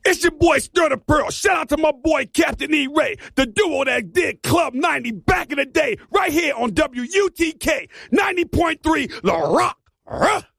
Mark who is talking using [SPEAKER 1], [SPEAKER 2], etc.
[SPEAKER 1] It's your boy Stir Pearl. Shout out to my boy Captain E. Ray, the duo that did Club 90 back in the day, right here on WUTK 90.3 La Rock.